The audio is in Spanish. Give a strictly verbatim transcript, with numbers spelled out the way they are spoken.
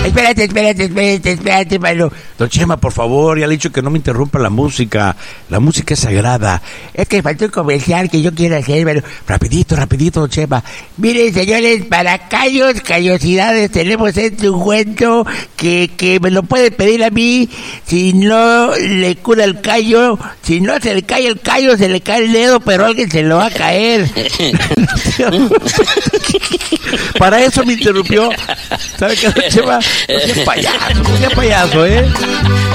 Espérate, espérate, espérate, espérate, mano. Don Chema, por favor, ya le he dicho que no me interrumpa la música. La música es sagrada. Es que faltó un comercial que yo quiero hacer, pero rapidito, rapidito, don Chema. Miren, señores, para callos, callosidades, tenemos este ungüento que, que me lo puede pedir a mí. Si no le cura el callo, si no se le cae el callo, se le cae el dedo, pero a alguien se lo va a caer. Para eso me interrumpió. ¿Sabe qué, don Chema? No seas payaso, no seas payaso, ¿eh?